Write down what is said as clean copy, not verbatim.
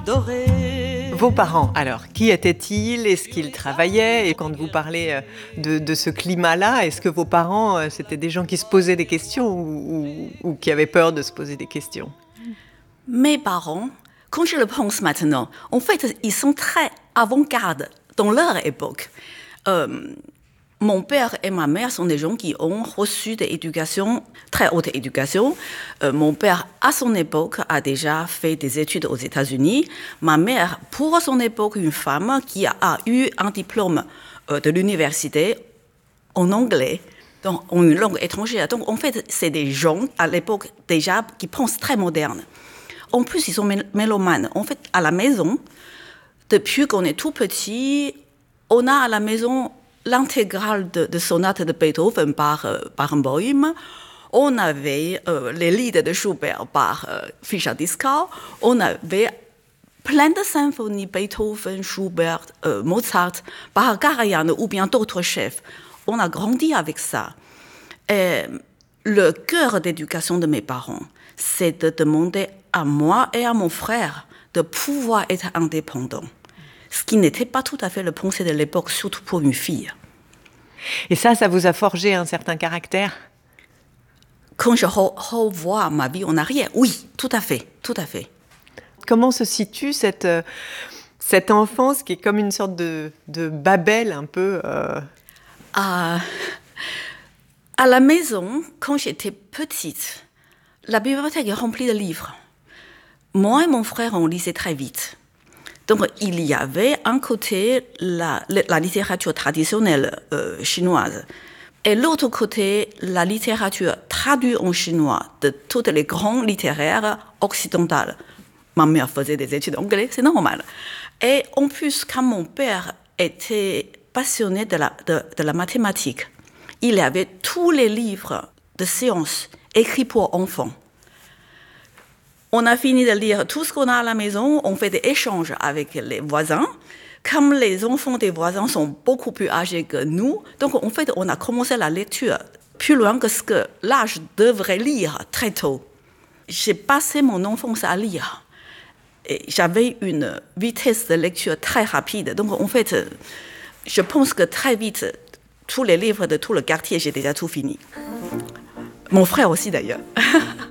Vos parents, alors, qui étaient-ils? Est-ce qu'ils travaillaient? Et quand vous parlez de ce climat-là, est-ce que vos parents, c'était des gens qui se posaient des questions ou qui avaient peur de se poser des questions? Mes parents, quand je le pense maintenant, en fait, ils sont très avant-garde dans leur époque. Mon père et ma mère sont des gens qui ont reçu des éducations, très haute éducation. Mon père, à son époque, a déjà fait des études aux États-Unis. Ma mère, pour son époque, une femme qui a eu un diplôme de l'université en anglais, donc en une langue étrangère. Donc, en fait, c'est des gens, à l'époque, déjà, qui pensent très moderne. En plus, ils sont mélomanes. En fait, à la maison, depuis qu'on est tout petit, on a à la maison l'intégrale de sonates de Beethoven par Barenboim. On avait les lieds de Schubert par Fischer-Dieskau. On avait plein de symphonies, Beethoven, Schubert, Mozart, par Karajan ou bien d'autres chefs. On a grandi avec ça. Et le cœur d'éducation de mes parents, c'est de demander à moi et à mon frère de pouvoir être indépendants. Ce qui n'était pas tout à fait le pensée de l'époque, surtout pour une fille. Et ça vous a forgé un certain caractère? Quand je revois ma vie en arrière, oui, tout à fait, tout à fait. Comment se situe cette enfance qui est comme une sorte de Babel un peu À la maison, quand j'étais petite, la bibliothèque est remplie de livres. Moi et mon frère, on lisait très vite. Donc, il y avait un côté la littérature traditionnelle chinoise et l'autre côté la littérature traduite en chinois de toutes les grands littéraires occidentales. Ma mère faisait des études anglais, c'est normal. Et en plus, quand mon père était passionné de la mathématique, il avait tous les livres de sciences écrits pour enfants. On a fini de lire tout ce qu'on a à la maison, on fait des échanges avec les voisins. Comme les enfants des voisins sont beaucoup plus âgés que nous, donc en fait, on a commencé la lecture plus loin que ce que l'âge devrait lire très tôt. J'ai passé mon enfance à lire. Et j'avais une vitesse de lecture très rapide. Donc en fait, je pense que très vite, tous les livres de tout le quartier, j'ai déjà tout fini. Mon frère aussi d'ailleurs.